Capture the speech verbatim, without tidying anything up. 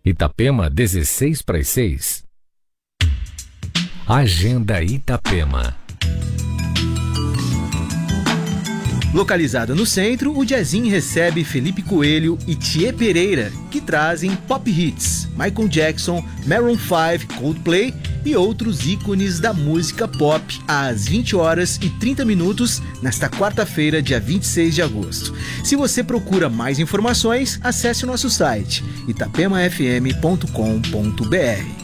Itapema, dezesseis para as seis. Agenda Itapema. Localizado no centro, o Jazzin recebe Felipe Coelho e Thier Pereira, que trazem pop hits, Michael Jackson, Maroon five, Coldplay e outros ícones da música pop, às vinte horas e trinta minutos, nesta quarta-feira, dia vinte e seis de agosto. Se você procura mais informações, acesse o nosso site itapema f m ponto com ponto b r.